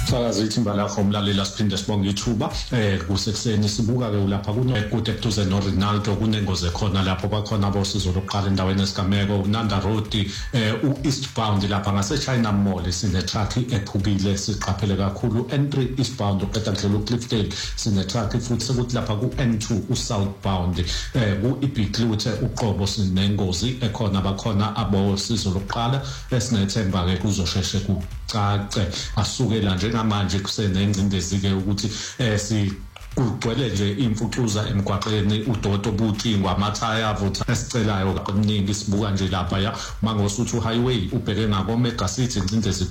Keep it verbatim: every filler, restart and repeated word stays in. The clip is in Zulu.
Sakazi ithimba lakho umlaleli asiphinde sibonge ithuba eh kusekuseni sibuka ke lapha kuno kude eduze no Ronaldo kunengozi ekhona lapho bakhona abosizo lokuqala endaweni esigameko uNanda Road eh uEastbound lapha ngase China Mall sine truck ephukile siqaphele kakhulu N three eastbound uqeda ndlela uCliffdale sine truck futhi sekuthi lapha ku N two uSouthbound eh ku Ibiclute uqobo sinengozi ekhona bakhona abosizo lokuqala esinethemba ke kuzosheshe ku cace asukela njengamanje kusenengcindezi ke ukuthi eh si kugcwele nje imfucuza emgwaqeni udodo buthingwa amathaya avutha esicelayo kaningi sibuka nje lapha ya mangosuthi uhighway ubheke ngako Mega City ingcindezi